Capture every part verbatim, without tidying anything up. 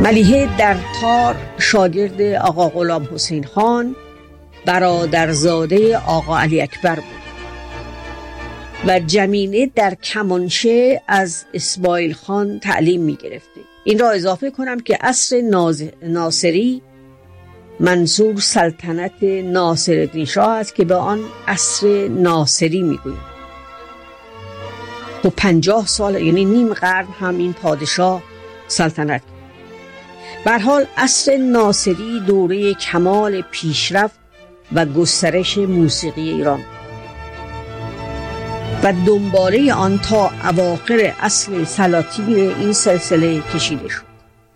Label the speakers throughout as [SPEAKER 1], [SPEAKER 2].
[SPEAKER 1] ملیحه در تار شاگرد آقا غلام حسین خان برادرزاده آقا علی اکبر بود و جمینه در کمانچه از اسماعیل خان تعلیم می گرفته. این را اضافه کنم که عصر ناز... ناصری منظور سلطنت ناصرالدین شاه است که به آن عصر ناصری می گوید. و پنجاه سال یعنی نیم قرن هم این پادشاه سلطنت کرد. به هر حال عصر ناصری دوره کمال پیشرفت و گسترش موسیقی ایران و دنباله آن تا اواخر عصر سلاطین این سلسله کشیده شد.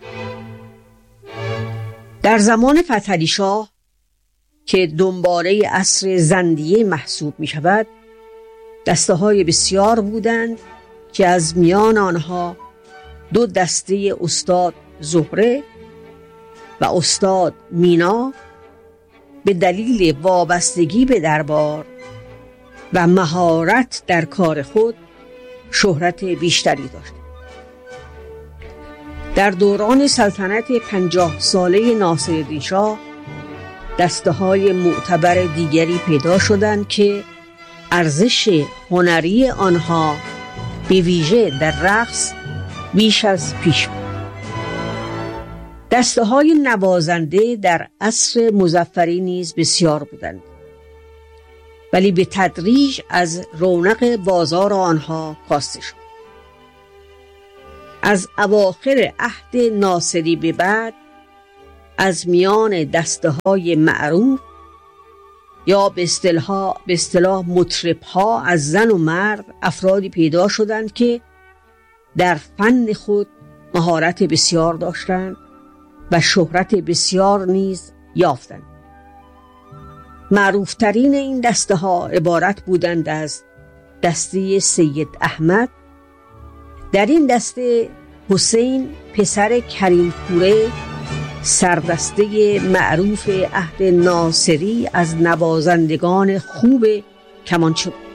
[SPEAKER 1] در زمان فتحعلی شاه که دنباله عصر زندیه محسوب می شود، دسته های بسیار بودند که از میان آنها دو دسته استاد زهره و استاد مینا به دلیل وابستگی به دربار و مهارت در کار خود شهرت بیشتری داشت. در دوران سلطنت پنجاه ساله ناصرالدین شاه دسته های معتبر دیگری پیدا شدند که ارزش هنری آنها به ویژه در رقص بیش از پیش بود. دسته های نوازنده در عصر مظفری نیز بسیار بودند، ولی به تدریج از رونق بازار آنها کاسته شد. از اواخر عهد ناصری به بعد از میان دسته های معروف یا به اصطلاح به اصطلاح مطرب ها از زن و مرد افرادی پیدا شدند که در فن خود مهارت بسیار داشتند و شهرت بسیار نیز یافتند. معروفترین این دسته ها عبارت بودند از دسته سید احمد. در این دسته حسین پسر کریم پوره سردسته معروف عهد ناصری از نوازندگان خوب کمانچه بود.